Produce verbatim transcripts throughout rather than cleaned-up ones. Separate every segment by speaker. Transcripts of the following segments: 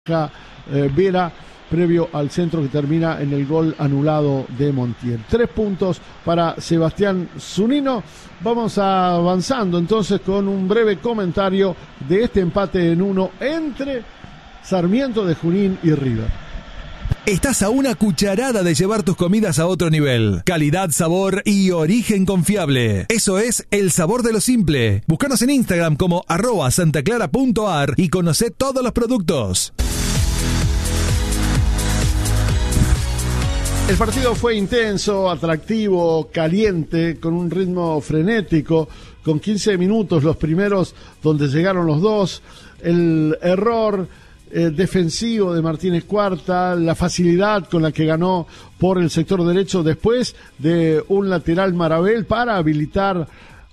Speaker 1: eh, Vera, previo al centro que termina en el gol anulado de Montiel. Tres puntos para Sebastián Zunino. Vamos avanzando entonces con un breve comentario de este empate en uno entre Sarmiento de Junín y River.
Speaker 2: Estás a una cucharada de llevar tus comidas a otro nivel. Calidad, sabor y origen confiable. Eso es El Sabor de lo Simple. Búscanos en Instagram como arroba santaclara.ar y conoce todos los productos.
Speaker 1: El partido fue intenso, atractivo, caliente, con un ritmo frenético, con quince minutos los primeros donde llegaron los dos. El error Eh, defensivo de Martínez Cuarta, la facilidad con la que ganó por el sector derecho después de un lateral Marabel para habilitar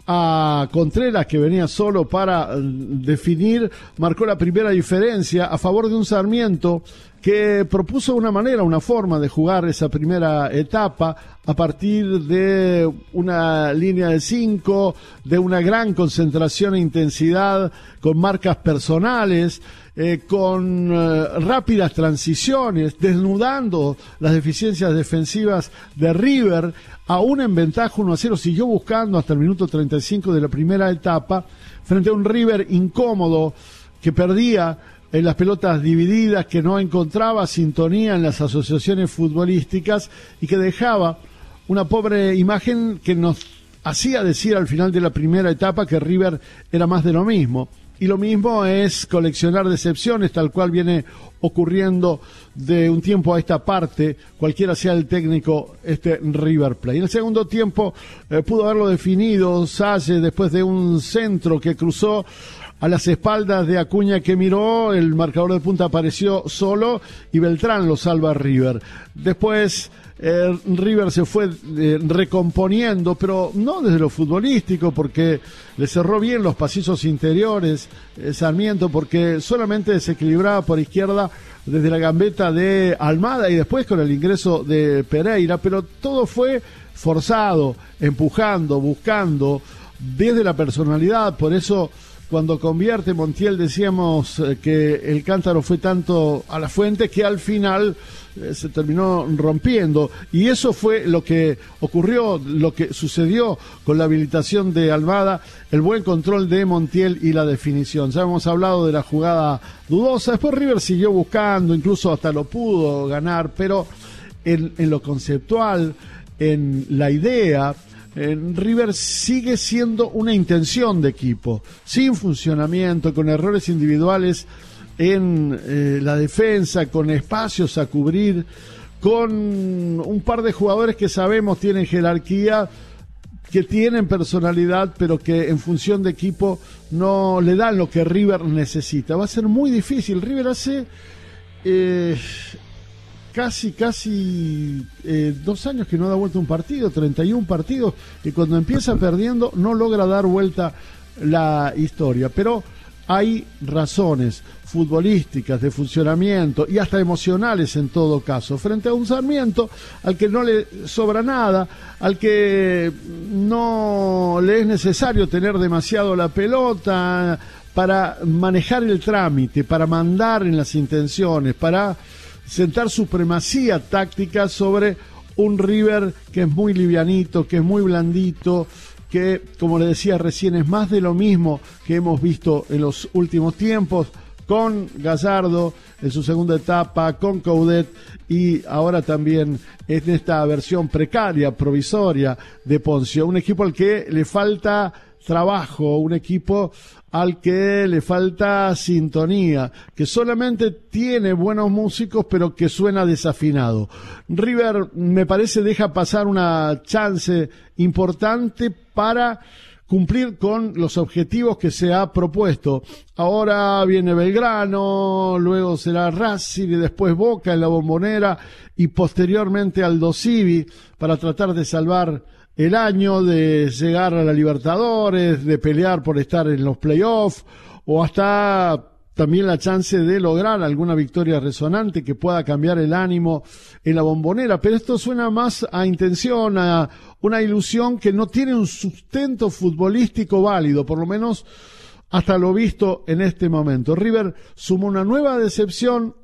Speaker 1: a Contreras, que venía solo para uh, definir, marcó la primera diferencia a favor de un Sarmiento que propuso una manera, una forma de jugar esa primera etapa a partir de una línea de cinco, de una gran concentración e intensidad con marcas personales, eh, con eh, rápidas transiciones, desnudando las deficiencias defensivas de River. Aún en ventaja uno a cero, siguió buscando hasta el minuto treinta y cinco de la primera etapa, frente a un River incómodo que perdía en las pelotas divididas, que no encontraba sintonía en las asociaciones futbolísticas y que dejaba una pobre imagen que nos hacía decir al final de la primera etapa que River era más de lo mismo. Y lo mismo es coleccionar decepciones, tal cual viene ocurriendo de un tiempo a esta parte, cualquiera sea el técnico, este River Plate. En el segundo tiempo eh, pudo haberlo definido Salle después de un centro que cruzó a las espaldas de Acuña, que miró, el marcador de punta apareció solo y Beltrán lo salva a River. Después eh, River se fue eh, recomponiendo, pero no desde lo futbolístico, porque le cerró bien los pasillos interiores eh, Sarmiento, porque solamente desequilibraba por izquierda desde la gambeta de Almada y después con el ingreso de Pereira, pero todo fue forzado, empujando, buscando desde la personalidad. Por eso cuando convierte Montiel decíamos eh, que el cántaro fue tanto a la fuente que al final eh, se terminó rompiendo, y eso fue lo que ocurrió, lo que sucedió con la habilitación de Almada, el buen control de Montiel y la definición. Ya hemos hablado de la jugada dudosa, después River siguió buscando, incluso hasta lo pudo ganar, pero en, en lo conceptual, en la idea, en River sigue siendo una intención de equipo, sin funcionamiento, con errores individuales en eh, la defensa, con espacios a cubrir, con un par de jugadores que sabemos tienen jerarquía, que tienen personalidad, pero que en función de equipo no le dan lo que River necesita. Va a ser muy difícil. River hace Eh, casi, casi eh, dos años que no da vuelta un partido, treinta y un partidos, y cuando empieza perdiendo no logra dar vuelta la historia. Pero hay razones futbolísticas, de funcionamiento y hasta emocionales en todo caso, frente a un Sarmiento al que no le sobra nada, al que no le es necesario tener demasiado la pelota para manejar el trámite, para mandar en las intenciones, para sentar supremacía táctica sobre un River que es muy livianito, que es muy blandito, que, como le decía recién, es más de lo mismo que hemos visto en los últimos tiempos, con Gallardo en su segunda etapa, con Coudet y ahora también en esta versión precaria, provisoria de Poncio. Un equipo al que le falta trabajo, un equipo al que le falta sintonía, que solamente tiene buenos músicos pero que suena desafinado. River, me parece, deja pasar una chance importante para cumplir con los objetivos que se ha propuesto. Ahora viene Belgrano, luego será Racing y después Boca en la Bombonera y posteriormente Aldo Civi para tratar de salvar el año, de llegar a la Libertadores, de pelear por estar en los playoffs, o hasta también la chance de lograr alguna victoria resonante que pueda cambiar el ánimo en la Bombonera. Pero esto suena más a intención, a una ilusión que no tiene un sustento futbolístico válido, por lo menos hasta lo visto en este momento. River sumó una nueva decepción